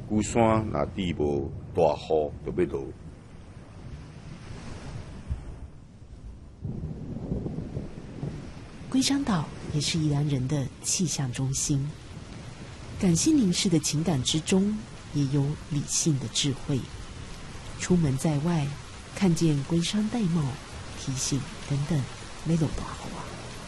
龟山若地无大雨，就要落。 龟山岛也是宜兰人的气象中心，感性凝视的情感之中，也有理性的智慧。出门在外，看见龟山玳瑁，提醒等等，没落大雨啊。